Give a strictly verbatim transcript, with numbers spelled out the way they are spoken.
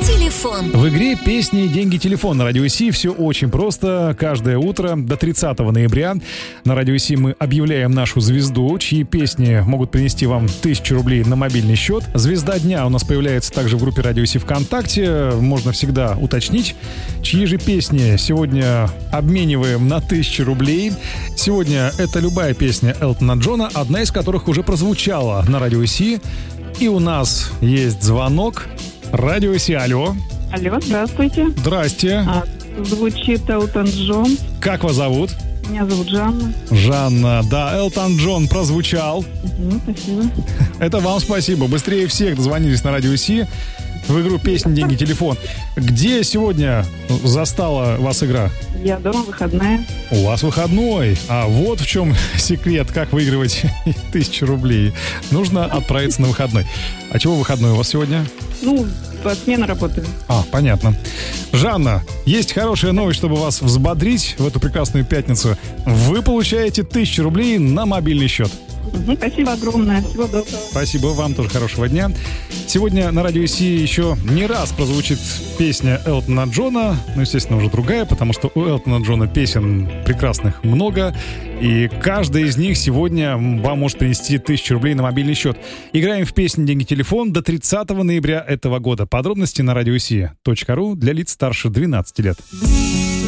телефон. В игре «Песни, деньги, телефон» на Радио Си все очень просто. Каждое утро до тридцатого ноября на Радио Си мы объявляем нашу звезду, чьи песни могут принести вам тысячу рублей на мобильный счет. Звезда дня у нас появляется также в группе Радио Си ВКонтакте. Можно всегда уточнить, чьи же песни сегодня обмениваем на тысячу рублей. Сегодня это любая песня Элтона Джона, одна из которых уже прозвучала на Радио Си. И у нас есть звонок. Радио Си, алло. Алло, здравствуйте. Здрасте. А, звучит Элтон Джон. Как вас зовут? Меня зовут Жанна. Жанна, да, Элтон Джон прозвучал. Угу, спасибо. Это вам спасибо. Быстрее всех дозвонились на Радио Си в игру «Песни, деньги, телефон». Где сегодня застала вас игра? Я дома, выходная. У вас выходной. А вот в чем секрет, как выигрывать тысячу рублей. Нужно отправиться на выходной. А чего выходной у вас сегодня? Ну, по смене работаю. А, понятно. Жанна, есть хорошая новость, чтобы вас взбодрить в эту прекрасную пятницу. Вы получаете тысячу рублей на мобильный счет. Угу, спасибо огромное. Всего доброго. Спасибо вам тоже, хорошего дня. Сегодня на Радио Си еще не раз прозвучит песня Элтона Джона. Ну, естественно, уже другая, потому что у Элтона Джона песен прекрасных много. И каждая из них сегодня вам может принести тысячу рублей на мобильный счет. Играем в «Песни, деньги, телефон» до тридцатого ноября этого года. Подробности на радиоси точка ру для лиц старше двенадцати лет.